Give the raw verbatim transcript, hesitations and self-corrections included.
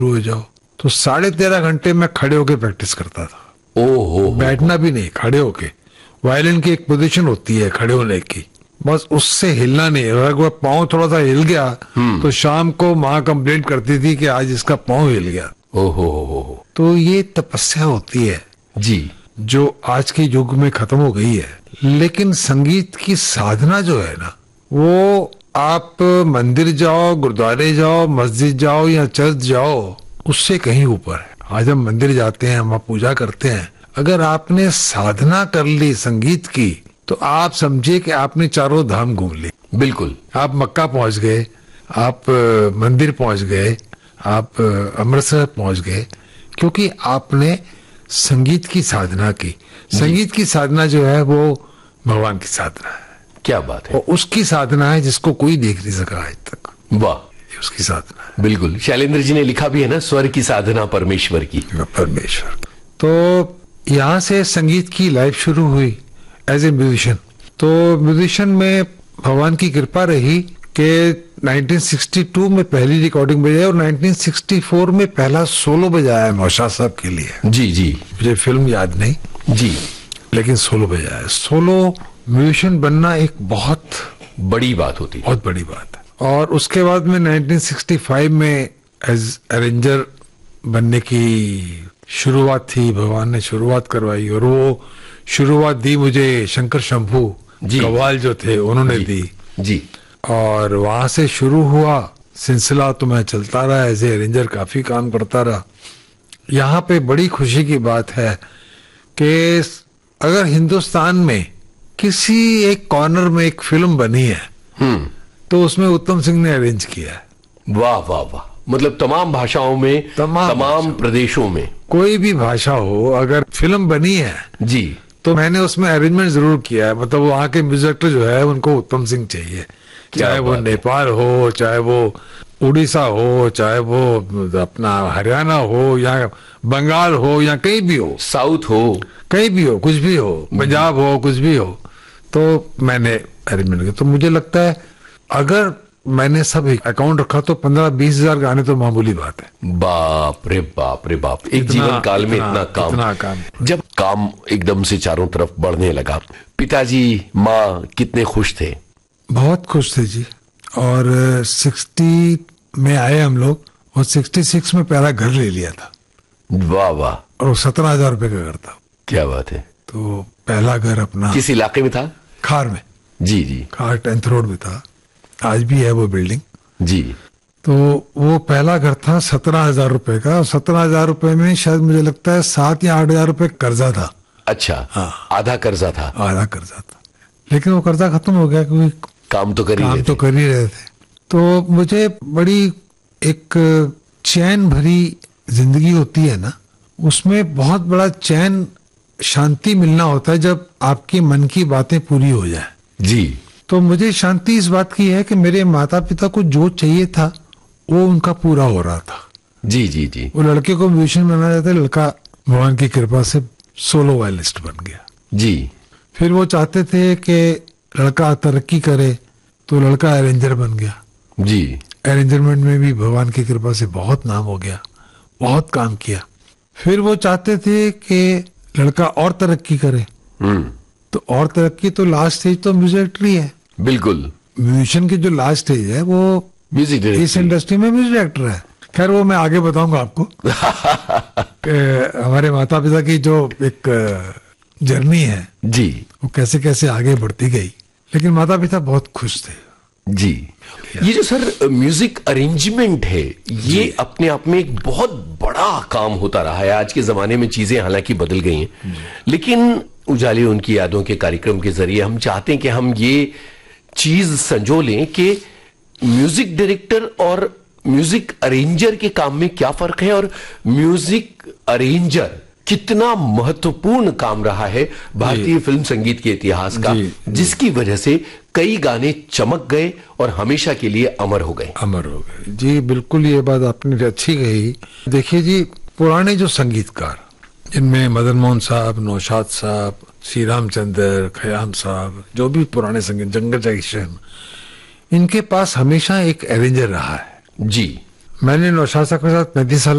हो जाओ, तो साढ़े तेरह घंटे मैं खड़े होके प्रैक्टिस करता था। ओहो, बैठना भी नहीं, खड़े होके। वायलिन की एक पोजीशन होती है खड़े होने की, बस उससे हिलना नहीं। अगर वो पाँव थोड़ा सा हिल गया तो शाम को माँ कंप्लेंट करती थी कि आज इसका पाँव हिल गया। ओहो हो। तो ये तपस्या होती है जी, जो आज के युग में खत्म हो गई है। लेकिन संगीत की साधना जो है ना, वो आप मंदिर जाओ, गुरुद्वारे जाओ, मस्जिद जाओ या चर्च जाओ, उससे कहीं ऊपर है। आज हम मंदिर जाते हैं, हम पूजा करते हैं, अगर आपने साधना कर ली संगीत की तो आप समझिए कि आपने चारों धाम घूम ली। बिल्कुल। आप मक्का पहुंच गए, आप मंदिर पहुंच गए, आप अमृतसर पहुंच गए, क्योंकि आपने संगीत की साधना की। संगीत की साधना जो है वो भगवान की साधना है। क्या बात है। और उसकी साधना है जिसको कोई देख नहीं सका आज तक। वाह, उसकी साधना है। बिल्कुल। शैलेंद्र जी ने लिखा भी है ना, स्वर की साधना परमेश्वर की। परमेश्वर। तो यहाँ से संगीत की लाइफ शुरू हुई एज ए म्यूजिशियन। तो म्यूजिशियन में भगवान की कृपा रही कि उन्नीस सौ बासठ में पहली रिकॉर्डिंग बजाई और उन्नीस सौ चौंसठ में पहला सोलो बजाया नौशाद साहब के लिए। जी जी, मुझे फिल्म याद नहीं जी, लेकिन सोलो बजाया। सोलो म्यूजिशियन बनना एक बहुत बड़ी बात होती है, बहुत बड़ी बात है। और उसके बाद में उन्नीस सौ पैंसठ में एज अरेंजर बनने की शुरुआत थी। भगवान ने शुरुआत करवाई और वो शुरुआत दी मुझे शंकर शंभू कव्वाल जो थे उन्होंने जी, दी जी। और वहां से शुरू हुआ सिलसिला। तो मैं चलता रहा एज ए अरेंजर, काफी काम करता रहा। यहाँ पे बड़ी खुशी की बात है कि अगर हिंदुस्तान में किसी एक कॉर्नर में एक फिल्म बनी है हम्म तो उसमें उत्तम सिंह ने अरेंज किया है। वाह वाह वाह। मतलब तमाम भाषाओं में, तमाम, तमाम प्रदेशों में, कोई भी भाषा हो, अगर फिल्म बनी है जी, तो मैंने उसमें अरेंजमेंट जरूर किया है। मतलब वहाँ के म्यूजिक डायरेक्टर जो है उनको उत्तम सिंह चाहिए, चाहे वो नेपाल हो, चाहे वो उड़ीसा हो, चाहे वो अपना हरियाणा हो या बंगाल हो या कहीं भी हो, साउथ हो, कहीं भी हो, कुछ भी हो, पंजाब हो, कुछ भी हो, तो मैंने अरेंजमेंट किया। तो मुझे लगता है अगर मैंने सब अकाउंट रखा तो पंद्रह बीस हजार गाने तो मामूली बात है। बाप रे बाप रे बाप। एक जीवन काल में इतना काम, इतना काम। जब काम एकदम से चारों तरफ बढ़ने लगा, पिताजी माँ कितने खुश थे? बहुत खुश थे जी। और साठ में आए हम लोग और छियासठ में पहला घर ले लिया था। वाह वाह। और वो सत्रह हजार रुपए का घर था। क्या बात है। तो पहला घर अपना किस इलाके में था? खार में। जी जी, खार टेंथ रोड में था, आज भी है वो बिल्डिंग जी। तो वो पहला घर था सत्रह हजार रुपए का। और सत्रह हजार रुपए में शायद मुझे लगता है सात या आठ हजार रुपए कर्जा था। अच्छा, हाँ, आधा कर्जा था। आधा कर्जा था, लेकिन वो कर्जा खत्म हो गया क्योंकि काम तो कर ही काम रहे तो थे। कर ही रहे थे। तो मुझे बड़ी एक चैन भरी जिंदगी होती है ना, उसमें बहुत बड़ा चैन शांति मिलना होता है जब आपके मन की बातें पूरी हो जाए। जी। तो मुझे शांति इस बात की है कि मेरे माता पिता को जो चाहिए था वो उनका पूरा हो रहा था। जी जी जी। वो लड़के को म्यूजिशियन बनाना चाहते, लड़का भगवान की कृपा से सोलो वायलिस्ट बन गया। जी। फिर वो चाहते थे कि लड़का तरक्की करे, तो लड़का अरेंजर बन गया। जी। अरेंजमेंट में भी भगवान की कृपा से बहुत नाम हो गया, बहुत काम किया। फिर वो चाहते थे कि लड़का और तरक्की करे, हम्म तो और तरक्की तो लास्ट स्टेज तो म्यूजिक डायरेक्टर ही है। बिल्कुल। म्यूजिशियन की जो लास्ट स्टेज है वो म्यूजिक डायरेक्टर, इस इंडस्ट्री में म्यूजिक डायरेक्टर है। खैर वो मैं आगे बताऊंगा आपको कि हमारे माता पिता की जो एक जर्नी है जी, वो कैसे कैसे आगे बढ़ती गई। लेकिन माता पिता बहुत खुश थे। जी। ये जो सर म्यूजिक अरेंजमेंट है, ये अपने आप में एक बहुत बड़ा काम होता रहा है। आज के जमाने में चीजें हालांकि बदल गई हैं, लेकिन उजाले उनकी यादों के कार्यक्रम के जरिए हम चाहते हैं कि हम ये चीज संजो लें कि म्यूजिक डायरेक्टर और म्यूजिक अरेंजर के काम में क्या फर्क है और म्यूजिक अरेंजर कितना महत्वपूर्ण काम रहा है भारतीय फिल्म संगीत के इतिहास का, जिसकी वजह से कई गाने चमक गए और हमेशा के लिए अमर हो गए। अमर हो गए जी, बिल्कुल ये बात आपने अच्छी कही। देखिए जी, पुराने जो संगीतकार जिनमें मदन मोहन साहब, नौशाद साहब, श्री रामचंद्र, खयाम साहब, जो भी पुराने संगीत, जंगल जैक्सन, इनके पास हमेशा एक अरेंजर रहा है। जी। मैंने नौशाद साहब के साथ पैंतीस साल